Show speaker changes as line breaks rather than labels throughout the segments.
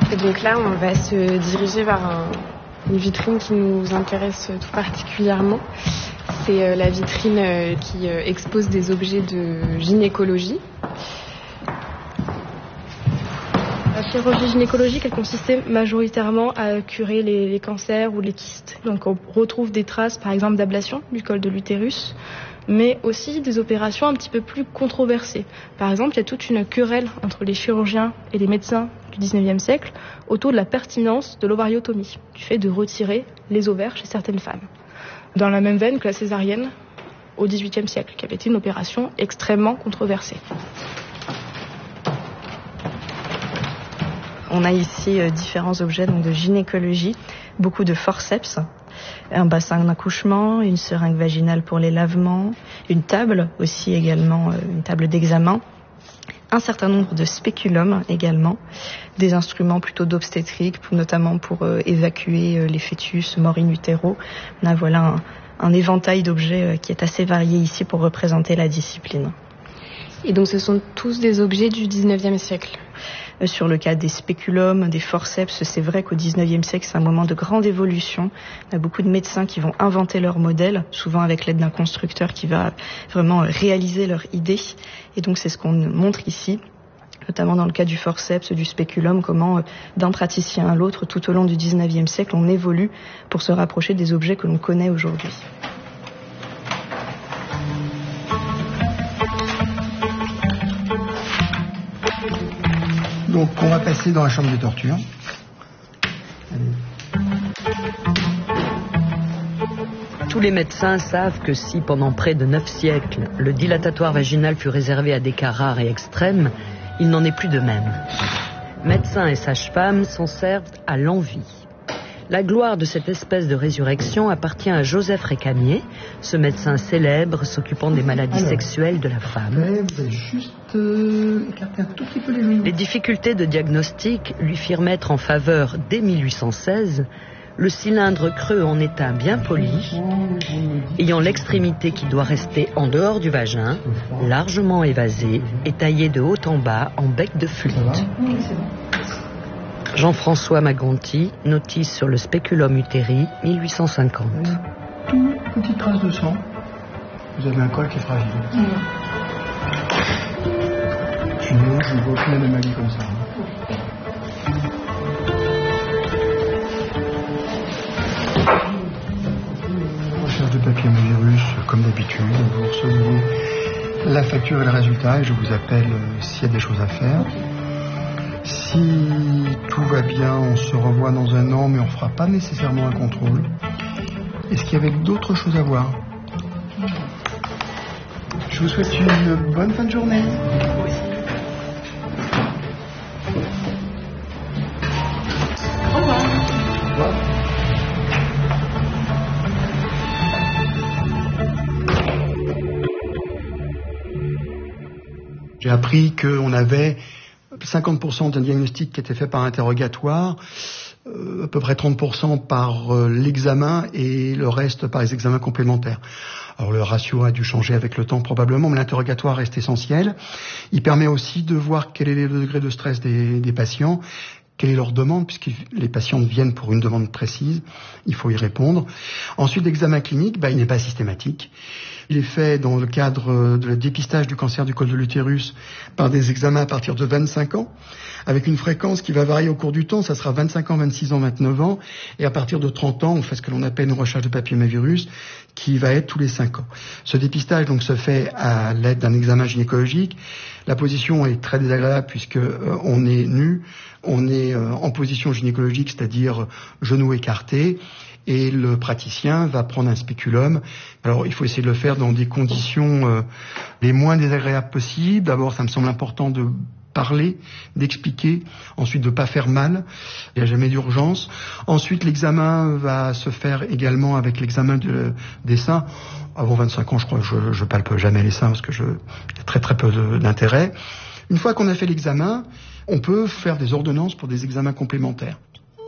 Et donc là, on va se diriger vers une vitrine qui nous intéresse tout particulièrement. C'est la vitrine qui expose des objets de gynécologie.
La chirurgie gynécologique, elle consistait majoritairement à curer les cancers ou les kystes. Donc on retrouve des traces, par exemple, d'ablation du col de l'utérus, mais aussi des opérations un petit peu plus controversées. Par exemple, il y a toute une querelle entre les chirurgiens et les médecins du 19e siècle autour de la pertinence de l'ovariotomie, du fait de retirer les ovaires chez certaines femmes. Dans la même veine que la césarienne au 18e siècle, qui avait été une opération extrêmement controversée.
On a ici différents objets donc de gynécologie, beaucoup de forceps, un bassin d'accouchement, une seringue vaginale pour les lavements, une table aussi également, une table d'examen, un certain nombre de spéculums également, des instruments plutôt d'obstétrique, notamment pour évacuer les fœtus morts in utero. Là, voilà un éventail d'objets qui est assez varié ici pour représenter la discipline.
Et donc ce sont tous des objets du 19e siècle.
Sur le cas des spéculums, des forceps, c'est vrai qu'au 19e siècle, c'est un moment de grande évolution. Il y a beaucoup de médecins qui vont inventer leur modèle, souvent avec l'aide d'un constructeur qui va vraiment réaliser leur idée. Et donc c'est ce qu'on montre ici, notamment dans le cas du forceps, du spéculum, comment d'un praticien à l'autre, tout au long du 19e siècle, on évolue pour se rapprocher des objets que l'on connaît aujourd'hui.
Donc on va passer dans la chambre de torture.
Tous les médecins savent que si pendant près de 9 siècles, le dilatatoire vaginal fut réservé à des cas rares et extrêmes, il n'en est plus de même. Médecins et sages-femmes s'en servent à l'envi. La gloire de cette espèce de résurrection appartient à Joseph Récamier, ce médecin célèbre s'occupant des maladies sexuelles de la femme.
Vous allez juste écarter un tout petit peu les genoux.
Les difficultés de diagnostic lui firent mettre en faveur, dès 1816, le cylindre creux en étain bien poli, ayant l'extrémité qui doit rester en dehors du vagin, largement évasée et taillée de haut en bas en bec de flûte. Jean-François Magonti, notice sur le spéculum utéri, 1850.
Toute petite trace de sang. Vous avez un col qui est fragile. Sinon, je ne vois aucune anomalie comme ça. Recherche de papillomavirus, comme d'habitude. Vous recevez la facture et le résultat et je vous appelle s'il y a des choses à faire. Si tout va bien, on se revoit dans un an, mais on ne fera pas nécessairement un contrôle. Est-ce qu'il y avait d'autres choses à voir? Je vous souhaite une bonne fin de journée. Au revoir. Au revoir. J'ai appris qu'on avait 50% d'un diagnostic qui était fait par interrogatoire, à peu près 30% par l'examen et le reste par les examens complémentaires. Alors le ratio a dû changer avec le temps probablement, mais l'interrogatoire reste essentiel. Il permet aussi de voir quel est le degré de stress des patients, quelle est leur demande, puisque les patients viennent pour une demande précise, il faut y répondre. Ensuite, l'examen clinique, il n'est pas systématique. Il est fait dans le cadre de le dépistage du cancer du col de l'utérus par des examens à partir de 25 ans, avec une fréquence qui va varier au cours du temps. Ça sera 25 ans, 26 ans, 29 ans. Et à partir de 30 ans, on fait ce que l'on appelle une recherche de papillomavirus qui va être tous les 5 ans. Ce dépistage donc se fait à l'aide d'un examen gynécologique. La position est très désagréable puisque on est nu, on est en position gynécologique, c'est-à-dire genoux écartés. Et le praticien va prendre un spéculum. Alors, il faut essayer de le faire dans des conditions les moins désagréables possibles. D'abord, ça me semble important de parler, d'expliquer. Ensuite, de ne pas faire mal. Il n'y a jamais d'urgence. Ensuite, l'examen va se faire également avec l'examen des seins. Avant 25 ans, je crois que je palpe jamais les seins parce que il y a très très peu d'intérêt. Une fois qu'on a fait l'examen, on peut faire des ordonnances pour des examens complémentaires.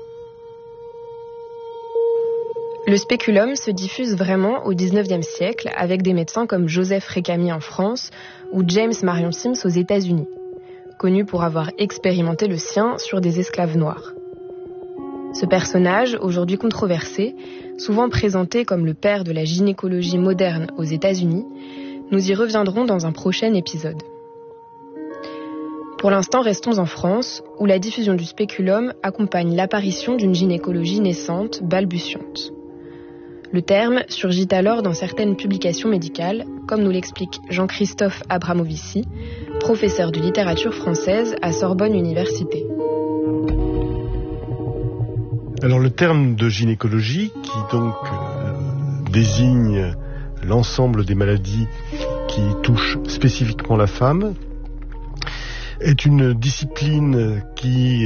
Le spéculum se diffuse vraiment au XIXe siècle avec des médecins comme Joseph Récamier en France ou James Marion Sims aux États-Unis. connu pour avoir expérimenté le sien sur des esclaves noirs. Ce personnage, aujourd'hui controversé, souvent présenté comme le père de la gynécologie moderne aux États-Unis, nous y reviendrons dans un prochain épisode. Pour l'instant, restons en France, où la diffusion du spéculum accompagne l'apparition d'une gynécologie naissante, balbutiante. Le terme surgit alors dans certaines publications médicales, comme nous l'explique Jean-Christophe Abramovici, professeur de littérature française à Sorbonne Université.
Alors le terme de gynécologie, qui donc désigne l'ensemble des maladies qui touchent spécifiquement la femme, est une discipline qui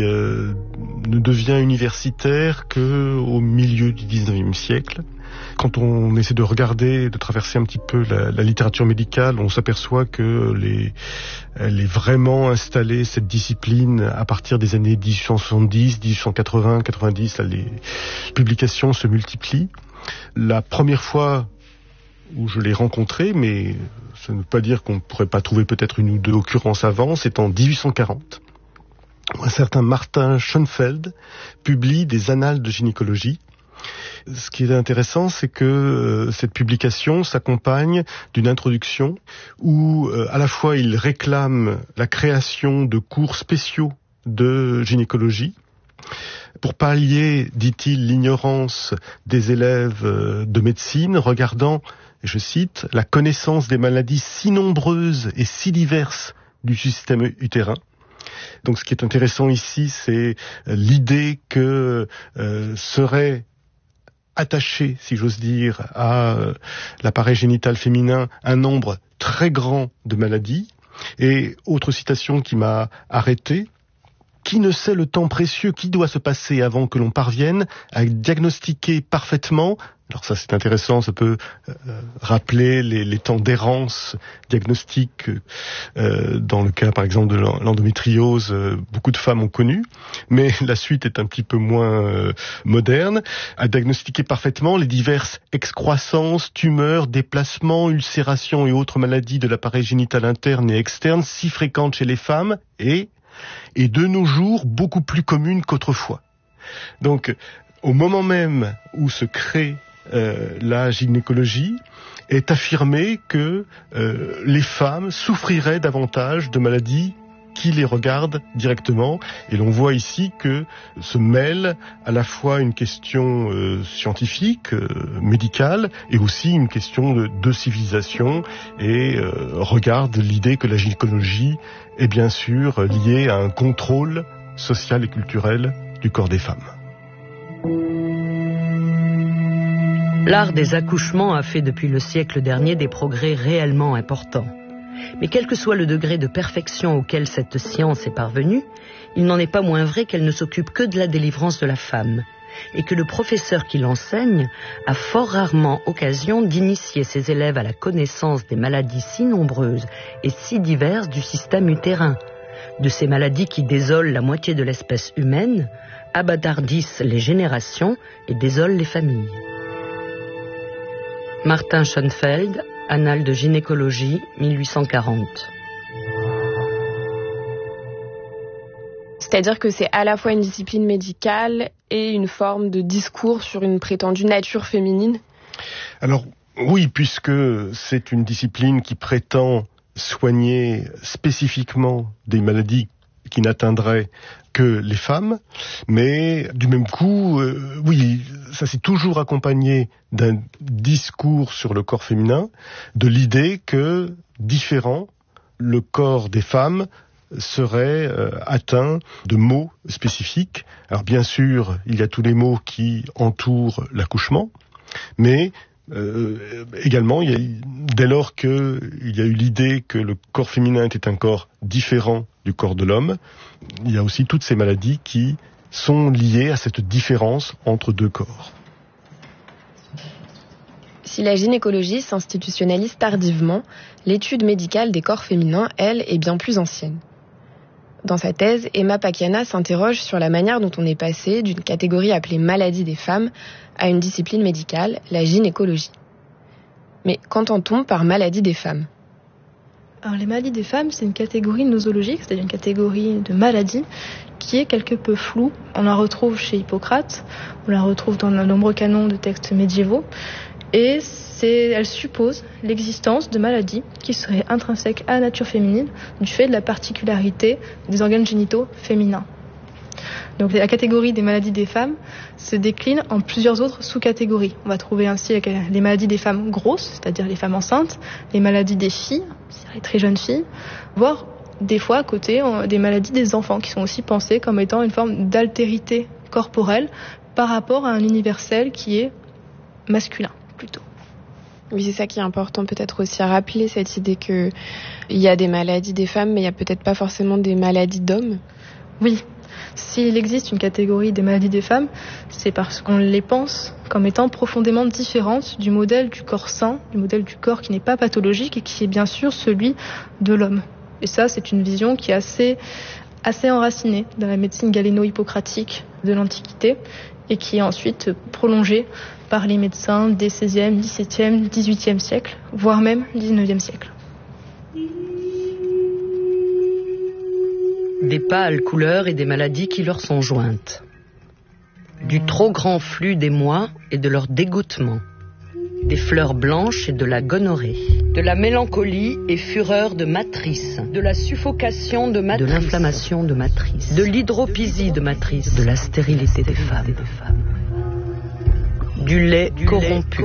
ne devient universitaire qu'au milieu du XIXe siècle. Quand on essaie de regarder, de traverser un petit peu la littérature médicale, on s'aperçoit qu'elle est vraiment installée, cette discipline, à partir des années 1870, 1880, 90, là, les publications se multiplient. La première fois où je l'ai rencontré, mais ça ne veut pas dire qu'on ne pourrait pas trouver peut-être une ou deux occurrences avant, c'est en 1840. Un certain Martin Schoenfeld publie des annales de gynécologie. Ce qui est intéressant, c'est que cette publication s'accompagne d'une introduction où à la fois il réclame la création de cours spéciaux de gynécologie pour pallier, dit-il, l'ignorance des élèves de médecine, regardant, je cite, la connaissance des maladies si nombreuses et si diverses du système utérin. Donc ce qui est intéressant ici, c'est l'idée que serait attaché, si j'ose dire, à l'appareil génital féminin un nombre très grand de maladies. Et autre citation qui m'a arrêté: qui ne sait le temps précieux qui doit se passer avant que l'on parvienne à diagnostiquer parfaitement. Alors ça c'est intéressant, ça peut rappeler les temps d'errance diagnostique dans le cas par exemple de l'endométriose, beaucoup de femmes ont connu, mais la suite est un petit peu moins moderne, à diagnostiquer parfaitement les diverses excroissances, tumeurs, déplacements, ulcérations et autres maladies de l'appareil génital interne et externe si fréquentes chez les femmes et de nos jours beaucoup plus communes qu'autrefois. Donc au moment même où se crée la gynécologie, est affirmé que les femmes souffriraient davantage de maladies qui les regardent directement. Et l'on voit ici que se mêle à la fois une question scientifique, médicale, et aussi une question de civilisation, et regarde l'idée que la gynécologie est bien sûr liée à un contrôle social et culturel du corps des femmes.
L'art des accouchements a fait depuis le siècle dernier des progrès réellement importants. Mais quel que soit le degré de perfection auquel cette science est parvenue, il n'en est pas moins vrai qu'elle ne s'occupe que de la délivrance de la femme, et que le professeur qui l'enseigne a fort rarement occasion d'initier ses élèves à la connaissance des maladies si nombreuses et si diverses du système utérin, de ces maladies qui désolent la moitié de l'espèce humaine, abâtardissent les générations et désolent les familles. Martin Schoenfeld, Annales de gynécologie, 1840.
C'est-à-dire que c'est à la fois une discipline médicale et une forme de discours sur une prétendue nature féminine?
Alors oui, puisque c'est une discipline qui prétend soigner spécifiquement des maladies qui n'atteindraient que les femmes, mais du même coup, oui, ça s'est toujours accompagné d'un discours sur le corps féminin, de l'idée que, différent, le corps des femmes serait atteint de maux spécifiques. Alors bien sûr, il y a tous les maux qui entourent l'accouchement, mais également, dès lors qu'il y a eu l'idée que le corps féminin était un corps différent du corps de l'homme, il y a aussi toutes ces maladies qui sont liées à cette différence entre deux corps.
Si la gynécologie s'institutionnalise tardivement, l'étude médicale des corps féminins, elle, est bien plus ancienne. Dans sa thèse, Emma Pakiana s'interroge sur la manière dont on est passé d'une catégorie appelée maladie des femmes à une discipline médicale, la gynécologie. Mais qu'entend-on par maladie des femmes ?
Alors, les maladies des femmes, c'est une catégorie nosologique, c'est-à-dire une catégorie de maladies qui est quelque peu floue. On la retrouve chez Hippocrate, on la retrouve dans de nombreux canons de textes médiévaux, et elle suppose l'existence de maladies qui seraient intrinsèques à la nature féminine du fait de la particularité des organes génitaux féminins. Donc la catégorie des maladies des femmes se décline en plusieurs autres sous-catégories. On va trouver ainsi les maladies des femmes grosses, c'est-à-dire les femmes enceintes, les maladies des filles, c'est-à-dire les très jeunes filles, voire des fois à côté des maladies des enfants qui sont aussi pensées comme étant une forme d'altérité corporelle par rapport à un universel qui est masculin plutôt.
Oui, c'est ça qui est important peut-être aussi à rappeler, cette idée qu'il y a des maladies des femmes, mais il n'y a peut-être pas forcément des maladies d'hommes.
Oui, s'il existe une catégorie des maladies des femmes, c'est parce qu'on les pense comme étant profondément différentes du modèle du corps sain, du modèle du corps qui n'est pas pathologique et qui est bien sûr celui de l'homme. Et ça, c'est une vision qui est assez enracinée dans la médecine galéno-hippocratique de l'Antiquité et qui est ensuite prolongée par les médecins des XVIe, XVIIe, XVIIIe siècles, voire même XIXe siècle.
Des pâles couleurs et des maladies qui leur sont jointes. Du trop grand flux des mois et de leur dégoûtement. Des fleurs blanches et de la gonorrhée. De la mélancolie et fureur de matrice. De la suffocation de matrice. De l'inflammation de matrice. De l'hydropisie de matrice. De la stérilité des femmes. Du lait corrompu.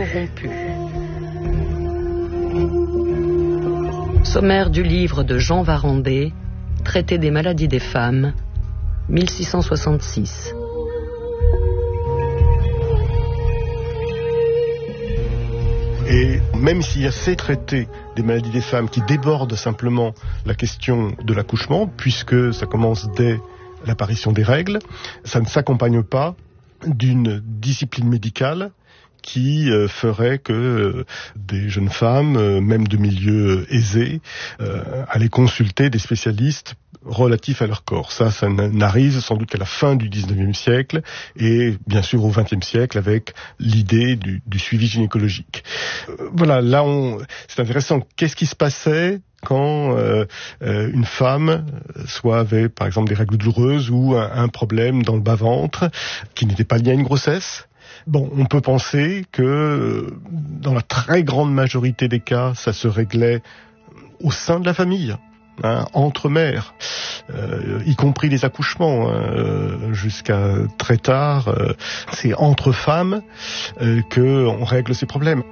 Sommaire du livre de Jean Varandé, Traité des maladies des femmes, 1666.
Et même s'il y a ces traités des maladies des femmes qui débordent simplement la question de l'accouchement, puisque ça commence dès l'apparition des règles, ça ne s'accompagne pas d'une discipline médicale qui ferait que des jeunes femmes, même de milieux aisés, allaient consulter des spécialistes relatifs à leur corps. Ça n'arrive sans doute qu'à la fin du 19e siècle et bien sûr au 20e siècle avec l'idée du suivi gynécologique. Voilà, là c'est intéressant. Qu'est-ce qui se passait quand une femme soit avait par exemple des règles douloureuses ou un problème dans le bas-ventre qui n'était pas lié à une grossesse? Bon, on peut penser que dans la très grande majorité des cas, ça se réglait au sein de la famille, entre mères, y compris les accouchements, jusqu'à très tard. C'est entre femmes qu'on règle ces problèmes.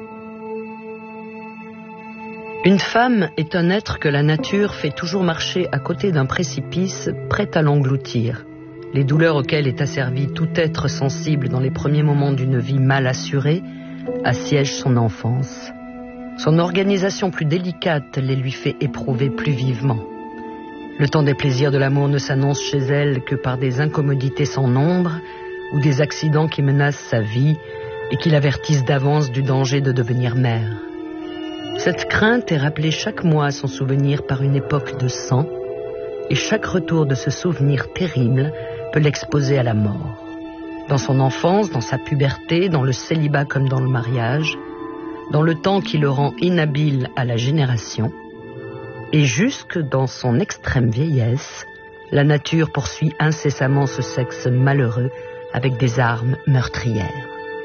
Une femme est un être que la nature fait toujours marcher à côté d'un précipice prêt à l'engloutir. Les douleurs auxquelles est asservi tout être sensible dans les premiers moments d'une vie mal assurée assiègent son enfance. Son organisation plus délicate les lui fait éprouver plus vivement. Le temps des plaisirs de l'amour ne s'annonce chez elle que par des incommodités sans nombre ou des accidents qui menacent sa vie et qui l'avertissent d'avance du danger de devenir mère. Cette crainte est rappelée chaque mois à son souvenir par une époque de sang, et chaque retour de ce souvenir terrible peut l'exposer à la mort. Dans son enfance, dans sa puberté, dans le célibat comme dans le mariage, dans le temps qui le rend inhabile à la génération, et jusque dans son extrême vieillesse, la nature poursuit incessamment ce sexe malheureux avec des armes meurtrières.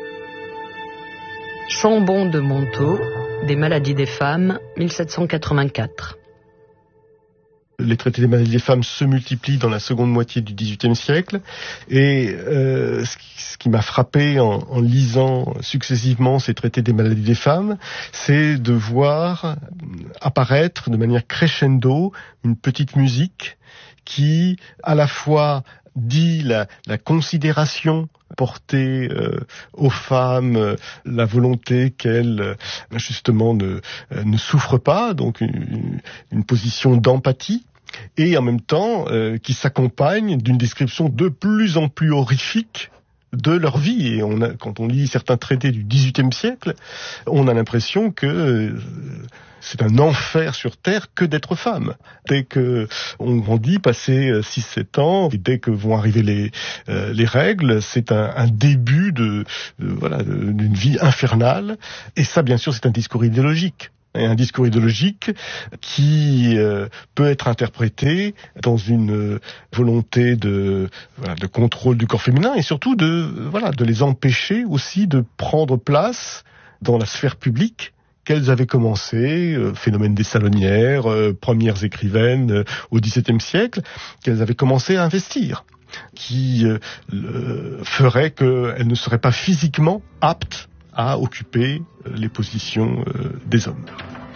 Chambon de Montaut, Des maladies des femmes, 1784.
Les traités des maladies des femmes se multiplient dans la seconde moitié du XVIIIe siècle et ce qui m'a frappé en lisant successivement ces traités des maladies des femmes, c'est de voir apparaître de manière crescendo une petite musique qui à la fois dit la considération portée aux femmes, la volonté qu'elles justement ne souffrent pas, donc une position d'empathie, et en même temps qui s'accompagne d'une description de plus en plus horrifique de leur vie. Et quand on lit certains traités du XVIIIe siècle, on a l'impression que c'est un enfer sur terre que d'être femme. Dès que on grandit, passé 6-7 ans, et dès que vont arriver les règles, c'est un début d'une vie infernale. Et ça, bien sûr, c'est un discours idéologique. et un discours idéologique qui peut être interprété dans une volonté de contrôle du corps féminin et surtout de les empêcher aussi de prendre place dans la sphère publique qu'elles avaient commencé, phénomène des salonnières, premières écrivaines au XVIIe siècle, qu'elles avaient commencé à investir, qui ferait qu'elles ne seraient pas physiquement aptes à occuper les positions des hommes.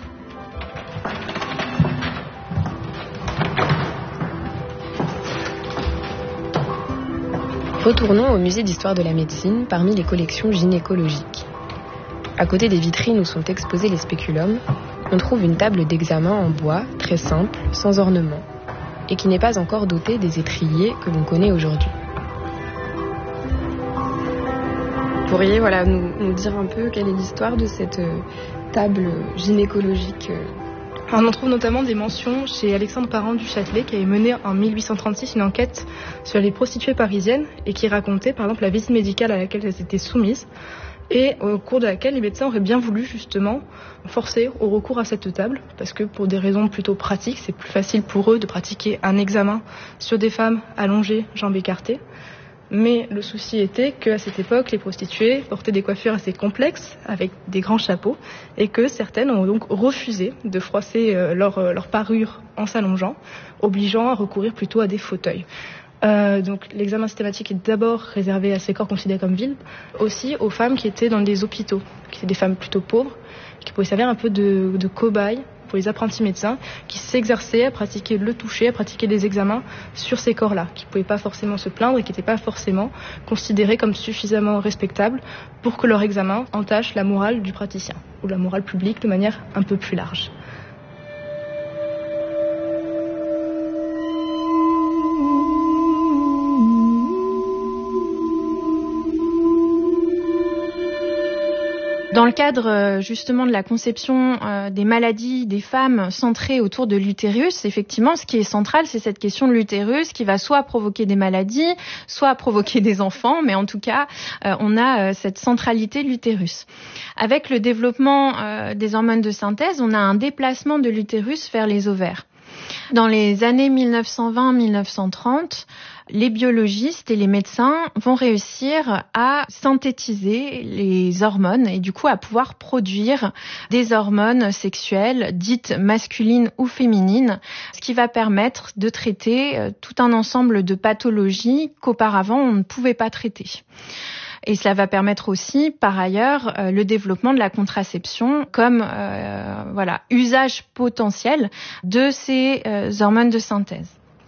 Retournons au musée d'histoire de la médecine parmi les collections gynécologiques. À côté des vitrines où sont exposés les spéculums, on trouve une table d'examen en bois, très simple, sans ornement, et qui n'est pas encore dotée des étriers que l'on connaît aujourd'hui. Vous pourriez nous dire un peu quelle est l'histoire de cette table gynécologique
On en trouve notamment des mentions chez Alexandre Parent du Châtelet qui avait mené en 1836 une enquête sur les prostituées parisiennes et qui racontait par exemple la visite médicale à laquelle elles étaient soumises et au cours de laquelle les médecins auraient bien voulu justement forcer au recours à cette table parce que pour des raisons plutôt pratiques, c'est plus facile pour eux de pratiquer un examen sur des femmes allongées, jambes écartées. Mais le souci était qu'à cette époque, les prostituées portaient des coiffures assez complexes, avec des grands chapeaux, et que certaines ont donc refusé de froisser leur parure en s'allongeant, obligeant à recourir plutôt à des fauteuils. Donc l'examen systématique est d'abord réservé à ces corps considérés comme vils, aussi aux femmes qui étaient dans les hôpitaux, qui étaient des femmes plutôt pauvres, qui pouvaient servir un peu de cobayes pour les apprentis médecins qui s'exerçaient à pratiquer le toucher, à pratiquer des examens sur ces corps-là, qui ne pouvaient pas forcément se plaindre et qui n'étaient pas forcément considérés comme suffisamment respectables pour que leur examen entache la morale du praticien, ou la morale publique de manière un peu plus large.
Dans le cadre justement de la conception des maladies des femmes centrées autour de l'utérus, effectivement, ce qui est central, c'est cette question de l'utérus qui va soit provoquer des maladies, soit provoquer des enfants, mais en tout cas, on a cette centralité de l'utérus. Avec le développement des hormones de synthèse, on a un déplacement de l'utérus vers les ovaires. Dans les années 1920-1930, les biologistes et les médecins vont réussir à synthétiser les hormones et du coup à pouvoir produire des hormones sexuelles dites masculines ou féminines, ce qui va permettre de traiter tout un ensemble de pathologies qu'auparavant on ne pouvait pas traiter. Et cela va permettre aussi, par ailleurs, le développement de la contraception comme usage potentiel de ces hormones de synthèse.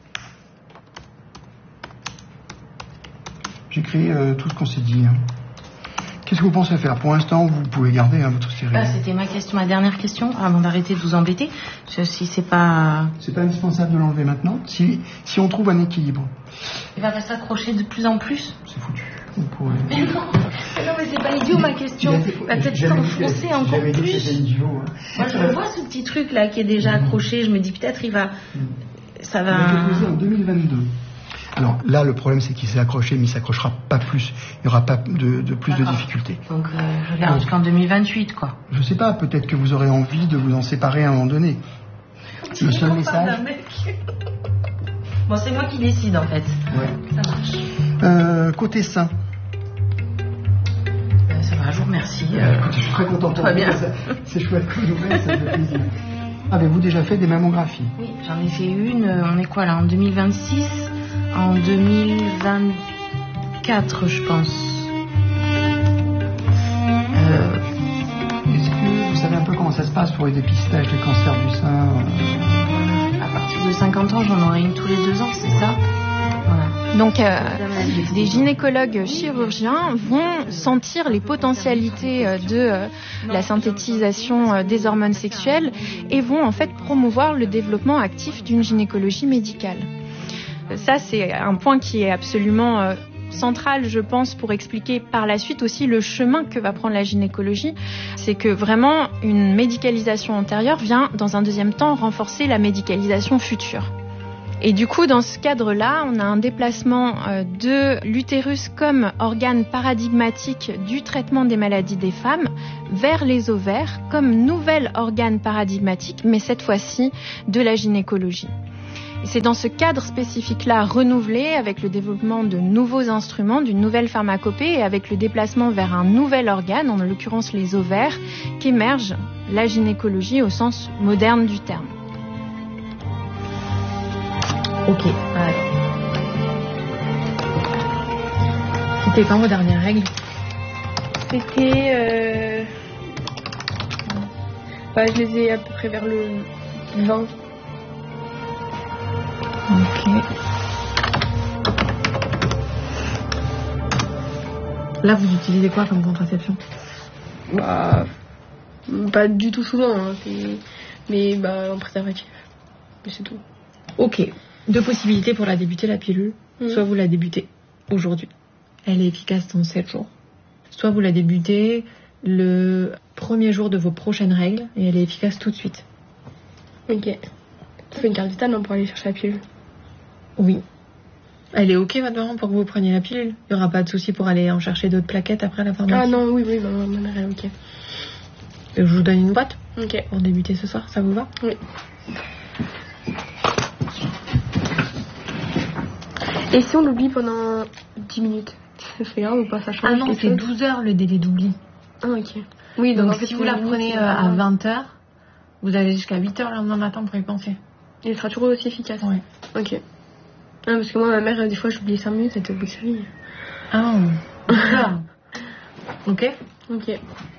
J'écris tout ce qu'on s'est dit. Qu'est-ce que vous pensez faire? Pour l'instant, vous pouvez garder votre série.
C'était ma dernière question, avant d'arrêter de vous embêter. Si c'est pas...
C'est pas indispensable de l'enlever maintenant, si on trouve un équilibre.
Il va s'accrocher de plus en plus.
C'est foutu. Vous pourrez...
Mais non, mais c'est pas idiot ma question. Il va peut-être s'enfoncer encore plus.
Idiot,
Moi je vois ce petit truc là qui est déjà accroché, je me dis peut-être ça va...
Il a été posé en 2022. Alors là, le problème, c'est qu'il s'est accroché, mais il ne s'accrochera pas plus. Il n'y aura pas de plus de difficultés.
Donc, je regarde jusqu'en 2028, quoi.
Je ne sais pas, peut-être que vous aurez envie de vous en séparer à un moment donné. Le seul message...
Bon, c'est moi qui décide, en fait.
Ouais.
Ça marche.
Côté sein.
Ça va, je vous remercie.
Écoutez, je suis très content.
Tout va bien.
C'est chouette que vous faites, ça fait plaisir. Avez-vous déjà fait des mammographies?
Oui, j'en ai fait une. On est quoi, là, en 2026 ? En 2024, je pense.
Est-ce que vous savez un peu comment ça se passe pour les dépistages des cancers du sein?
À partir de 50 ans, j'en aurai une tous les 2 ans, c'est ça? Voilà.
Donc, des gynécologues chirurgiens vont sentir les potentialités de la synthétisation des hormones sexuelles et vont en fait promouvoir le développement actif d'une gynécologie médicale. Ça, c'est un point qui est absolument central, je pense, pour expliquer par la suite aussi le chemin que va prendre la gynécologie. C'est que vraiment, une médicalisation antérieure vient, dans un deuxième temps, renforcer la médicalisation future. Et du coup, dans ce cadre-là, on a un déplacement de l'utérus comme organe paradigmatique du traitement des maladies des femmes vers les ovaires comme nouvel organe paradigmatique, mais cette fois-ci de la gynécologie. Et c'est dans ce cadre spécifique-là renouvelé, avec le développement de nouveaux instruments, d'une nouvelle pharmacopée et avec le déplacement vers un nouvel organe, en l'occurrence les ovaires, qu'émerge la gynécologie au sens moderne du terme.
Ok, alors. C'était quand vos dernières règles?
C'était... je les ai à peu près vers le 20.
Ok. Là, vous utilisez quoi comme contraception?
Pas du tout souvent, hein, mais en préservatif. Mais c'est tout.
Ok. 2 possibilités pour la débuter, la pilule. Soit vous la débutez aujourd'hui. Elle est efficace dans 7 jours. Soit vous la débutez le premier jour de vos prochaines règles et elle est efficace tout de suite.
Ok. Tu fais une carte vitale, non, pour aller chercher la pilule?
Oui. Elle est ok, votre maman, pour que vous preniez la pilule? Il n'y aura pas de souci pour aller en chercher d'autres plaquettes après la pharmacie?
Ah non, oui, ma mère est ok.
Je vous donne une boîte?
Ok.
Pour débuter ce soir, ça vous va?
Oui. Et si on l'oublie pendant 10 minutes, c'est grave ou pas? Ça change?
Ah non, c'est 12 heures le délai d'oubli.
Ah ok. Oui,
donc si vous la prenez à 20h, vous avez jusqu'à 8h le lendemain matin pour y penser.
Et elle sera toujours aussi efficace?
Oui.
Ok. Ah, parce que moi, ma mère, des fois, j'oublie 5 minutes, c'était au bout de sa vie.
Ah, d'accord. Ok.
Ok.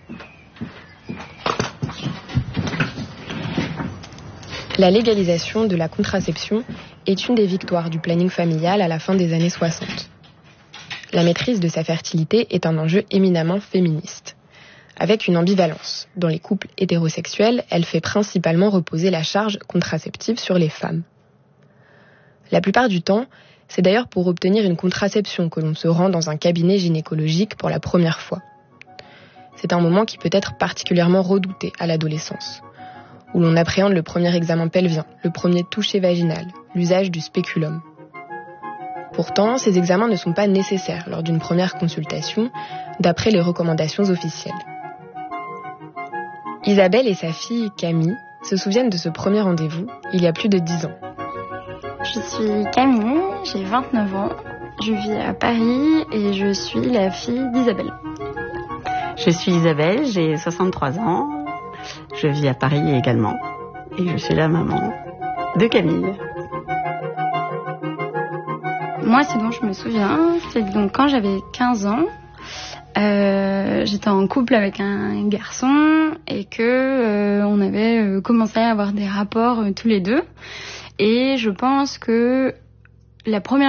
La légalisation de la contraception est une des victoires du planning familial à la fin des années 60. La maîtrise de sa fertilité est un enjeu éminemment féministe, avec une ambivalence. Dans les couples hétérosexuels, elle fait principalement reposer la charge contraceptive sur les femmes. La plupart du temps, c'est d'ailleurs pour obtenir une contraception que l'on se rend dans un cabinet gynécologique pour la première fois. C'est un moment qui peut être particulièrement redouté à l'adolescence, où l'on appréhende le premier examen pelvien, le premier toucher vaginal, l'usage du spéculum. Pourtant, ces examens ne sont pas nécessaires lors d'une première consultation, d'après les recommandations officielles. Isabelle et sa fille, Camille, se souviennent de ce premier rendez-vous il y a plus de 10 ans.
Je suis Camille, j'ai 29 ans, je vis à Paris et je suis la fille d'Isabelle.
Je suis Isabelle, j'ai 63 ans, je vis à Paris également et je suis la maman de Camille.
Moi, ce dont je me souviens, c'est que donc, quand j'avais 15 ans, j'étais en couple avec un garçon et que on avait commencé à avoir des rapports tous les deux. Et je pense que la première